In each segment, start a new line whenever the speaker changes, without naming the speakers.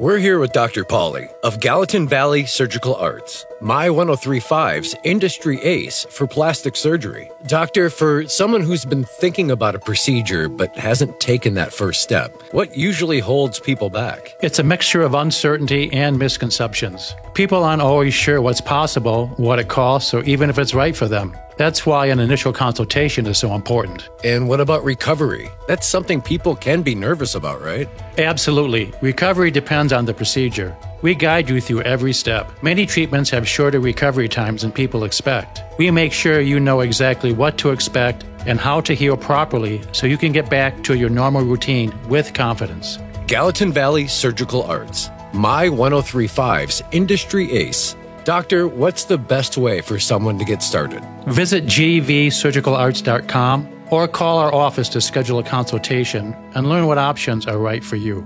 We're here with Dr. Pauly of Gallatin Valley Surgical Arts, My 1035's industry ace for plastic surgery. Doctor, for someone who's been thinking about a procedure but hasn't taken that first step, what usually holds people back?
It's a mixture of uncertainty and misconceptions. People aren't always sure what's possible, what it costs, or even if it's right for them. That's why an initial consultation is so important.
And what about recovery? That's something people can be nervous about, right?
Absolutely. Recovery depends on the procedure. We guide you through every step. Many treatments have shorter recovery times than people expect. We make sure you know exactly what to expect and how to heal properly so you can get back to your normal routine with confidence.
Gallatin Valley Surgical Arts, My 1035's industry ace. Doctor, what's the best way for someone to get started?
Visit gvsurgicalarts.com or call our office to schedule a consultation and learn what options are right for you.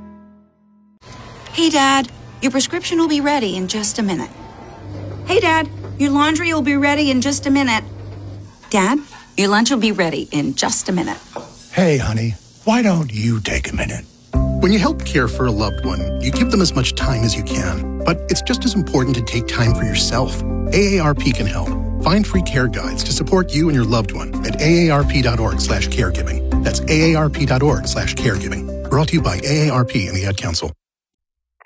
Hey, Dad, your prescription will be ready in just a minute. Hey, Dad, your laundry will be ready in just a minute. Dad, your lunch will be ready in just a minute.
Hey, honey, why don't you take a minute?
When you help care for a loved one, you give them as much time as you can. But it's just as important to take time for yourself. AARP can help. Find free care guides to support you and your loved one at aarp.org/caregiving. That's aarp.org/caregiving. Brought to you by AARP and the Ad Council.